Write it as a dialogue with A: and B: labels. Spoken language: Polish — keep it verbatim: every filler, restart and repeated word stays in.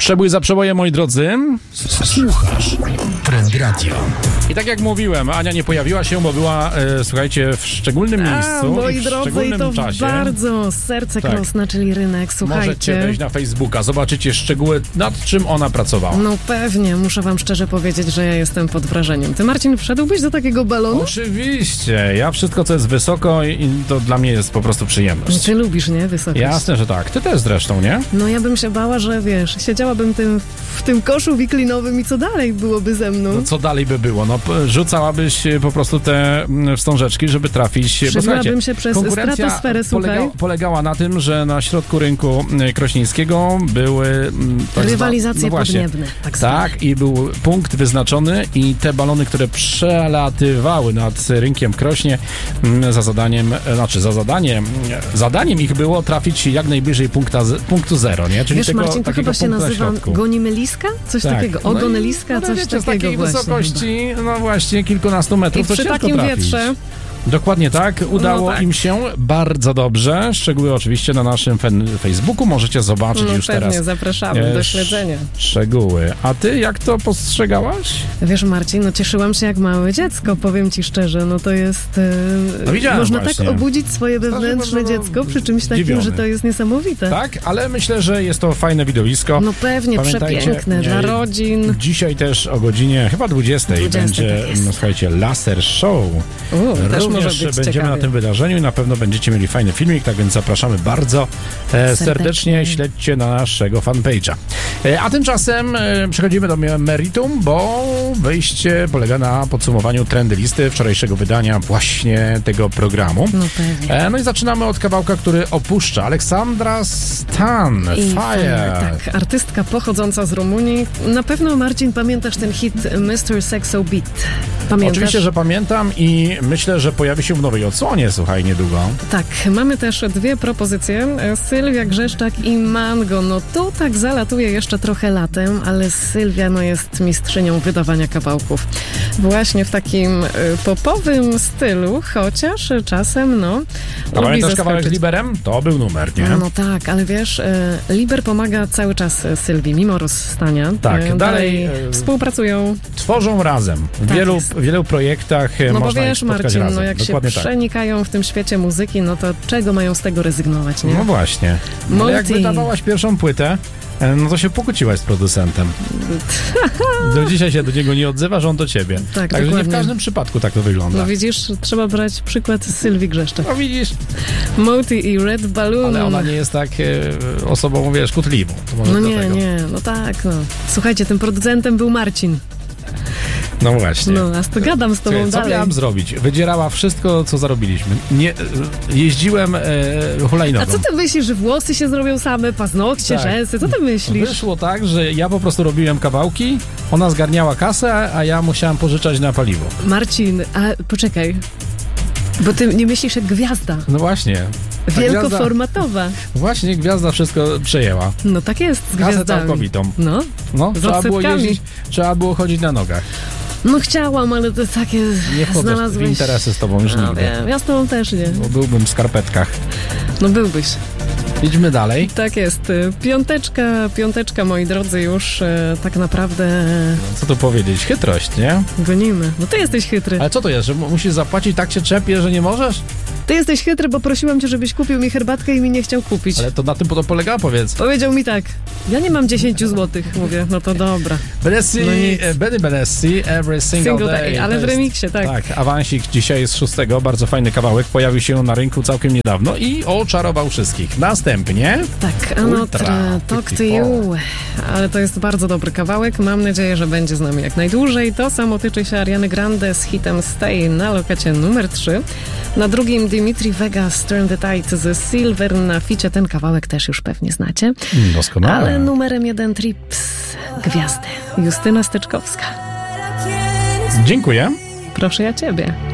A: Przebój za przebojem, moi drodzy.
B: Słuchasz Trend Radio.
A: I tak jak mówiłem, Ania nie pojawiła się, bo była, e, słuchajcie, w szczególnym miejscu.
C: A, moi
A: i w
C: drodzy,
A: szczególnym
C: i to
A: czasie.
C: bardzo serce
A: Tak.
C: krosna, czyli rynek, słuchajcie.
A: Możecie wejść na Facebooka, zobaczycie szczegóły, nad czym ona pracowała.
C: No pewnie, muszę wam szczerze powiedzieć, że ja jestem pod wrażeniem. Ty, Marcin, wszedłbyś do takiego balonu?
A: Oczywiście, ja wszystko, co jest wysoko, i to dla mnie jest po prostu przyjemność.
C: Ty lubisz, nie? Wysokość.
A: Jasne, że tak. Ty też zresztą, nie?
C: No ja bym się bała, że wiesz, siedziałabym tym, w tym koszu wiklinowym i co dalej byłoby ze mną?
A: No co dalej by było? No p- rzucałabyś e, po prostu te mm, wstążeczki, żeby trafić. Bo
C: Przebiłabym
A: słuchajcie,
C: się przez
A: konkurencja
C: stratosferę, słuchaj.
A: polega, polegała na tym, że na środku rynku e, krośnieńskiego były mm, tak
C: Rywalizacje
A: zwa- no właśnie,
C: podniebne. Tak, zwane.
A: tak, i był punkt wyznaczony i te balony, które przelatywały nad rynkiem Krośnie mm, za zadaniem, e, znaczy za zadaniem, zadaniem ich było trafić jak najbliżej punkta, z- punktu zero, nie? Czyli
C: Wiesz,
A: tego,
C: Marcin, to
A: takiego
C: chyba się
A: punktu na
C: nazywa
A: środku.
C: gonimy liska? Coś
A: Tak.
C: takiego.
A: No i-
C: Ogony liska,
A: no
C: coś
A: wiecie, z
C: takiego
A: takiej
C: właśnie.
A: wysokości, no właśnie, kilkunastu metrów,
C: I
A: to
C: przy
A: ciężko
C: takim
A: trafić.
C: wietrze.
A: Dokładnie tak, udało
C: No tak.
A: im się bardzo dobrze. Szczegóły oczywiście na naszym fen- Facebooku możecie zobaczyć
C: No
A: już
C: pewnie,
A: teraz.
C: zapraszamy
A: e,
C: do śledzenia.
A: Szczegóły. A ty jak to postrzegałaś?
C: Wiesz, Marcin, no cieszyłam się jak małe dziecko, powiem ci szczerze, no to jest... E,
A: No widziałem
C: można
A: właśnie.
C: tak obudzić swoje wewnętrzne
A: bardzo
C: dziecko przy czymś takim,
A: zdziwiony.
C: że to jest niesamowite.
A: Tak, ale myślę, że jest to fajne widowisko.
C: No pewnie,
A: Pamiętajcie,
C: przepiękne,
A: nie,
C: dla rodzin.
A: Dzisiaj też o godzinie chyba dwudziestej
C: dwudziestej,
A: będzie,
C: tak jest.
A: no słuchajcie, laser show.
C: U, też może
A: Również
C: być
A: będziemy
C: ciekawie.
A: na tym wydarzeniu i na pewno będziecie mieli fajny filmik, tak więc zapraszamy bardzo e, serdecznie.
C: Serdecznie.
A: Śledźcie na naszego fanpage'a. E, a tymczasem e, przechodzimy do meritum, bo wyjście polega na podsumowaniu trendy listy wczorajszego wydania właśnie tego programu.
C: No pewnie.
A: E, no i zaczynamy od kawałka, który opuszcza Aleksandra Stan,
C: I
A: Fire.
C: tak, artystka pochodząca z Rumunii. Na pewno, Marcin, pamiętasz ten hit mister Sexo Beat? Pamiętasz?
A: Oczywiście, że pamiętam i myślę, że pojawi się w nowej odsłonie, słuchaj, niedługo.
C: Tak, mamy też dwie propozycje. Sylwia Grzeszczak i Mango. No to tak zalatuje jeszcze trochę latem, ale Sylwia no jest mistrzynią wydawania kawałków. Właśnie w takim y, popowym stylu, chociaż czasem no...
A: A
C: lubi
A: pamiętasz kawałek z
C: zaskoczyć.
A: Liberem? To był numer, nie?
C: No tak, ale wiesz, y, Liber pomaga cały czas Sylwii, mimo rozstania.
A: Tak,
C: Y,
A: dalej,
C: dalej
A: y,
C: współpracują.
A: Tworzą razem. W
C: Tak
A: wielu,
C: jest.
A: w wielu projektach e,
C: No bo
A: można ich
C: wiesz,
A: spotkać
C: Marcin,
A: razem.
C: no jak się
A: Dokładnie tak.
C: przenikają w tym świecie muzyki, no to czego mają z tego rezygnować, nie?
A: No właśnie. Ale jak
C: Multi.
A: wydawałaś pierwszą płytę, e, no to się pokłóciłaś z producentem. Do dzisiaj się do niego nie odzywa, że on do ciebie.
C: Tak,
A: Także nie w
C: dokładnie.
A: każdym przypadku tak to wygląda.
C: No widzisz, trzeba brać przykład z Sylwii Grzeszczak.
A: No widzisz,
C: Multi i Red Balloon.
A: ale ona nie jest tak e, osobą, wiesz, kłótliwą. To może
C: No nie,
A: dlatego.
C: nie, no tak, no. Słuchajcie, tym producentem był Marcin.
A: No właśnie.
C: No, a to gadam z tobą
A: Słuchaj, co
C: dalej.
A: miałam zrobić? Wydzierała wszystko, co zarobiliśmy. Nie, e, jeździłem e, hulajnogą.
C: A co ty myślisz, że włosy się zrobią same, paznokcie,
A: Tak.
C: rzęsy? Co ty myślisz?
A: Wyszło tak, że ja po prostu robiłem kawałki, ona zgarniała kasę, a ja musiałem pożyczać na paliwo.
C: Marcin, a poczekaj, bo ty nie myślisz jak gwiazda.
A: No właśnie. Ta
C: Wielkoformatowa.
A: Gwiazda, właśnie gwiazda wszystko przejęła.
C: No tak jest z
A: Kasę
C: gwiazdami.
A: całkowitą.
C: No,
A: No,
C: Z
A: trzeba było
C: odsetkami.
A: jeździć, trzeba było chodzić na nogach.
C: no chciałam, ale to takie
A: Nie wchodzę w
C: znalazłeś...
A: interesy z tobą już
C: No,
A: nigdy.
C: wiem, ja z tobą też nie.
A: Bo byłbym w skarpetkach.
C: No byłbyś.
A: Idźmy dalej.
C: Tak jest. Piąteczka, piąteczka, moi drodzy, już e, tak naprawdę
A: Co tu powiedzieć? Chytrość, nie?
C: gonimy. No ty jesteś chytry.
A: Ale co to jest, że mu- musisz zapłacić, tak cię czepie, że nie możesz?
C: Ty jesteś chytry, bo prosiłam cię, żebyś kupił mi herbatkę i mi nie chciał kupić.
A: Ale to na tym to polega, powiedz.
C: Powiedział mi tak, ja nie mam dziesięć złotych. Mówię, no to dobra.
A: Benessi,
C: No nic.
A: e, Benny Benessi, Every Single,
C: Single
A: Day.
C: day, ale
A: To
C: w
A: jest-
C: remiksie, tak.
A: Tak, awansik dzisiaj jest szóstego, bardzo fajny kawałek, pojawił się na rynku całkiem niedawno i oczarował wszystkich. Następnie
C: Tak, Anotra,
A: Ultra
C: Talk to
A: pięćdziesiąt cztery.
C: You. Ale to jest bardzo dobry kawałek. Mam nadzieję, że będzie z nami jak najdłużej. To samo tyczy się Ariany Grande z hitem Stay na lokacie numer trzy. Na drugim Dimitri Vegas, Turn the Tide z Silver na ficie. Ten kawałek też już pewnie znacie.
A: doskonale.
C: Ale numerem jeden Trips, Gwiazdy. Justyna Steczkowska.
A: Dziękuję.
C: Proszę ja ciebie.